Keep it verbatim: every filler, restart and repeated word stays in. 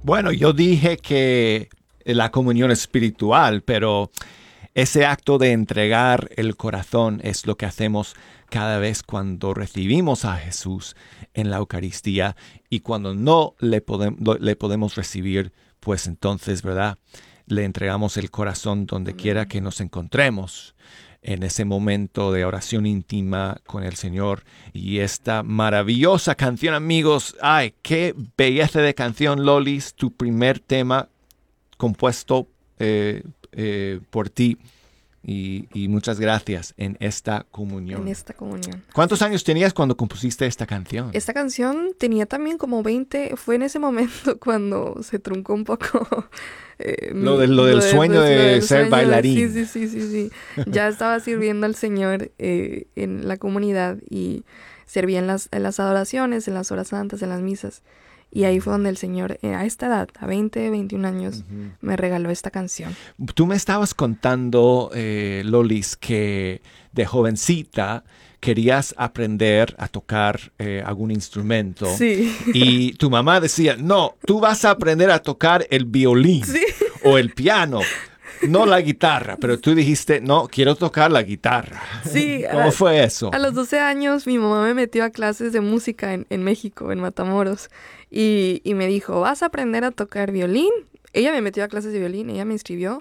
Bueno, yo dije que la comunión espiritual, pero ese acto de entregar el corazón es lo que hacemos cada vez cuando recibimos a Jesús en la Eucaristía y cuando no le, podem- le podemos recibir, pues entonces, ¿verdad? Le entregamos el corazón donde quiera que nos encontremos en ese momento de oración íntima con el Señor. Y esta maravillosa canción, amigos, ay, qué belleza de canción, Lolis, tu primer tema compuesto eh, eh, por ti. Y, y muchas gracias en esta En comunión. esta comunión. ¿Cuántos años tenías cuando compusiste esta canción? Esta canción tenía también como veinte, fue en ese momento cuando se truncó un poco eh, Lo, mi, de, lo lo, del de, sueño pues, lo de del ser sueño de, sí, bailarín. sí, sí, sí, sí. Ya estaba sirviendo al Señor eh, en la comunidad y servía en las, en las adoraciones, en las horas santas, en las misas. Y ahí fue donde el Señor, eh, a esta edad, a veinte, veintiún años, Uh-huh. me regaló esta canción. Tú me estabas contando, eh, Lolis, que de jovencita querías aprender a tocar eh, algún instrumento. Sí. Y tu mamá decía, no, tú vas a aprender a tocar el violín Sí. o el piano, no la guitarra. Pero tú dijiste, no, quiero tocar la guitarra. Sí. ¿Cómo a, fue eso? A los doce años mi mamá me metió a clases de música en, en México, en Matamoros. Y, y me dijo, ¿vas a aprender a tocar violín? Ella me metió a clases de violín, ella me inscribió.